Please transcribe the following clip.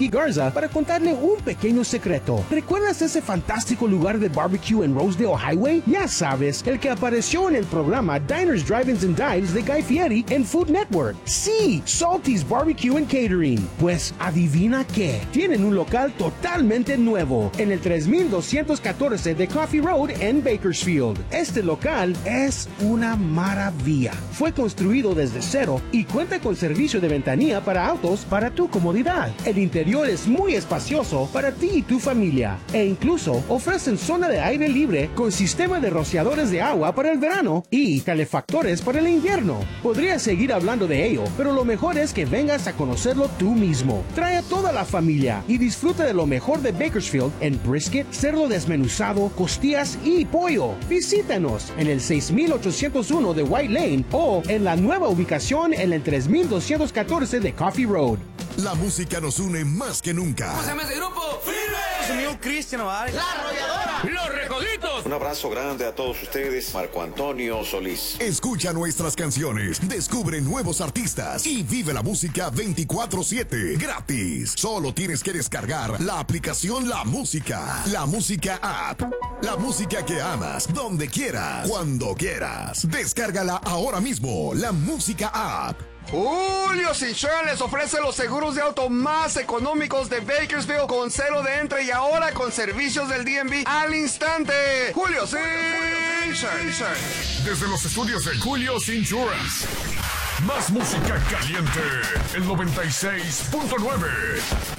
Ricky Garza para contarle un pequeño secreto. ¿Recuerdas ese fantástico lugar de barbecue en Rosedale Highway? Ya sabes, el que apareció en el programa Diners, Drive-Ins and Dives de Guy Fieri en Food Network. Sí, Salty's Barbecue and Catering. Pues adivina qué, tienen un local totalmente nuevo en el 3214 de Coffee Road en Bakersfield. Este local es una maravilla. Fue construido desde cero y cuenta con servicio de ventanilla para autos para tu comodidad. El interior es muy espacioso para ti y tu familia e incluso ofrecen zona de aire libre con sistema de rociadores de agua para el verano y calefactores para el invierno. Podría seguir hablando de ello, pero lo mejor es que vengas a conocerlo tú mismo. Trae a toda la familia y disfruta de lo mejor de Bakersfield en brisket, cerdo desmenuzado, costillas y pollo. Visítanos en el 6801 de White Lane o en la nueva ubicación en el 3214 de Coffee Road. La música nos une más que nunca. ¿Cómo se llama ese grupo? ¡Firme! Sonido Cristian Nodal. ¡La Arrolladora! ¡Los Recoditos! Un abrazo grande a todos ustedes. Marco Antonio Solís. Escucha nuestras canciones, descubre nuevos artistas y vive la música 24/7 gratis. Solo tienes que descargar la aplicación La Música App. La música que amas, donde quieras, cuando quieras. Descárgala ahora mismo, La Música App. Julio's Insurance les ofrece los seguros de auto más económicos de Bakersfield con cero de entre y ahora con servicios del DMV al instante. Julio's Insurance. Desde los estudios de Julio's Insurance. Más música caliente. El 96.9.